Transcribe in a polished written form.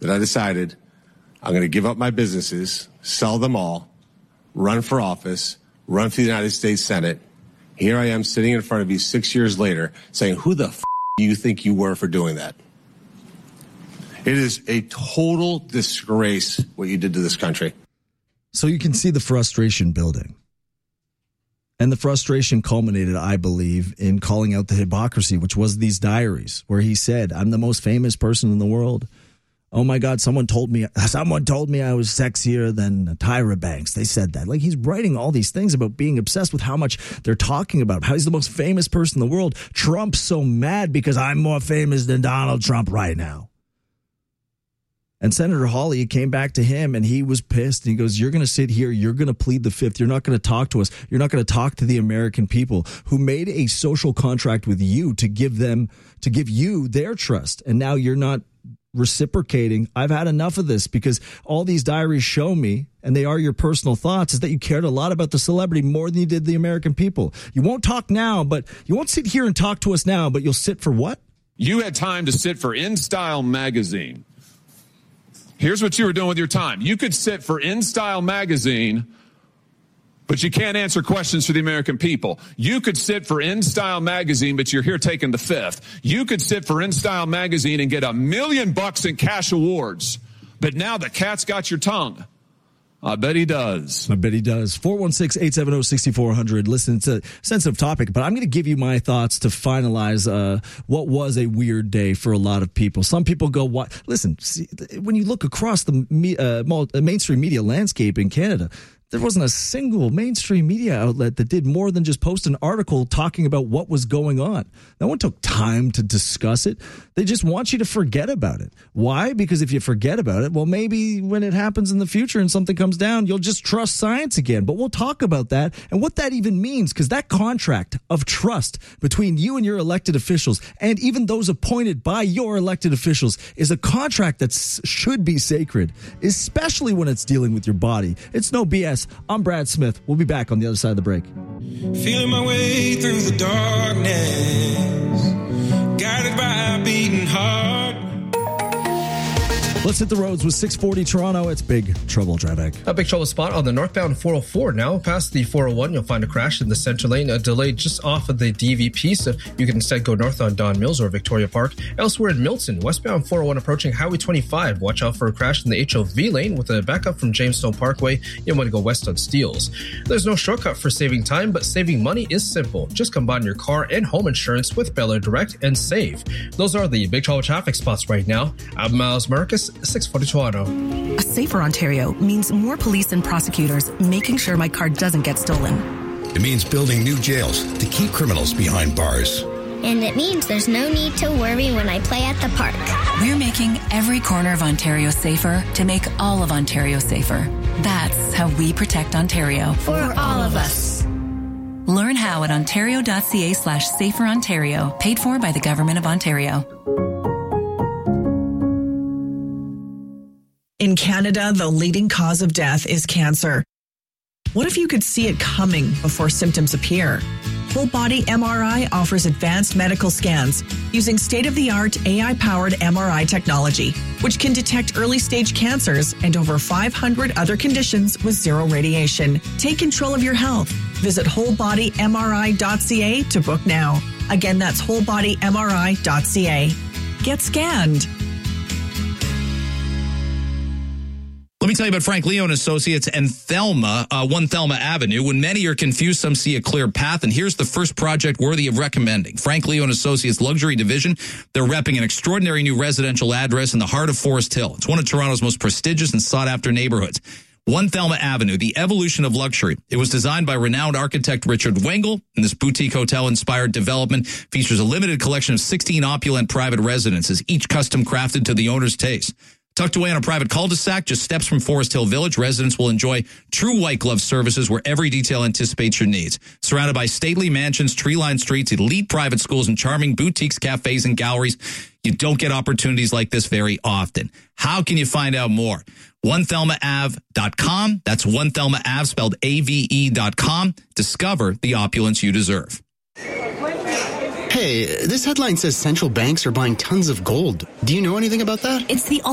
that I decided I'm going to give up my businesses, sell them all, run for office, run for the United States Senate. Here I am sitting in front of you 6 years later saying, who the f*** do you think you were for doing that? It is a total disgrace what you did to this country. So you can see the frustration building. And the frustration culminated, I believe, in calling out the hypocrisy, which was these diaries, where he said, I'm the most famous person in the world. Oh, my God, someone told me I was sexier than Tyra Banks. They said that. Like, he's writing all these things about being obsessed with how much they're talking about, how he's the most famous person in the world. Trump's so mad because I'm more famous than Donald Trump right now. And Senator Hawley came back to him and he was pissed. And he goes, you're going to sit here. You're going to plead the fifth. You're not going to talk to us. You're not going to talk to the American people who made a social contract with you to give you their trust. And now you're not reciprocating. I've had enough of this, because all these diaries show me, and they are your personal thoughts, is that you cared a lot about the celebrity more than you did the American people. You won't talk now, but you won't sit here and talk to us now, but you'll sit for what? You had time to sit for InStyle magazine. Here's what you were doing with your time. You could sit for InStyle magazine, but you can't answer questions for the American people. You could sit for InStyle magazine, but you're here taking the fifth. You could sit for InStyle magazine and get $1 million in cash awards, but now the cat's got your tongue. I bet he does. 416-870-6400. Listen, it's a sensitive topic, but I'm going to give you my thoughts to finalize what was a weird day for a lot of people. Some people go, "What?" Listen, see, when you look across the mainstream media landscape in Canada, there wasn't a single mainstream media outlet that did more than just post an article talking about what was going on. No one took time to discuss it. They just want you to forget about it. Why? Because if you forget about it, well, maybe when it happens in the future and something comes down, you'll just trust science again. But we'll talk about that and what that even means, because that contract of trust between you and your elected officials, and even those appointed by your elected officials, is a contract that should be sacred, especially when it's dealing with your body. It's no BS. I'm Brad Smith. We'll be back on the other side of the break. Feeling my way through the darkness, guided by a beating heart. Let's hit the roads with 640 Toronto. It's Big Trouble traffic. A big trouble spot on the northbound 404 now. Past the 401, you'll find a crash in the center lane, a delay just off of the DVP, so you can instead go north on Don Mills or Victoria Park. Elsewhere in Milton, westbound 401 approaching Highway 25. Watch out for a crash in the HOV lane with a backup from Jamestown Parkway. You want to go west on Steeles. There's no shortcut for saving time, but saving money is simple. Just combine your car and home insurance with Bel Air Direct and save. Those are the big trouble traffic spots right now. I'm Miles Marcus, 640 Toronto. A safer Ontario means more police and prosecutors making sure my car doesn't get stolen. It means building new jails to keep criminals behind bars. And it means there's no need to worry when I play at the park. We're making every corner of Ontario safer to make all of Ontario safer. That's how we protect Ontario. For all of us. Learn how at ontario.ca/saferontario, paid for by the Government of Ontario. In Canada, the leading cause of death is cancer. What if you could see it coming before symptoms appear? Whole Body MRI offers advanced medical scans using state-of-the-art AI-powered MRI technology, which can detect early-stage cancers and over 500 other conditions with zero radiation. Take control of your health. Visit wholebodymri.ca to book now. Again, that's wholebodymri.ca. Get scanned. Let me tell you about Frank Leo and Associates and Thelma, 1 Thelma Avenue. When many are confused, some see a clear path. And here's the first project worthy of recommending. Frank Leo and Associates Luxury Division. They're repping an extraordinary new residential address in the heart of Forest Hill. It's one of Toronto's most prestigious and sought-after neighborhoods. 1 Thelma Avenue, the evolution of luxury. It was designed by renowned architect Richard Wengel, and this boutique hotel-inspired development features a limited collection of 16 opulent private residences, each custom crafted to the owner's taste. Tucked away on a private cul-de-sac, just steps from Forest Hill Village, residents will enjoy true white glove services where every detail anticipates your needs. Surrounded by stately mansions, tree-lined streets, elite private schools, and charming boutiques, cafes, and galleries, you don't get opportunities like this very often. How can you find out more? 1thelmaave.com. That's 1thelmaave, spelled AVE.com. Discover the opulence you deserve. Hey, this headline says central banks are buying tons of gold. Do you know anything about that? It's the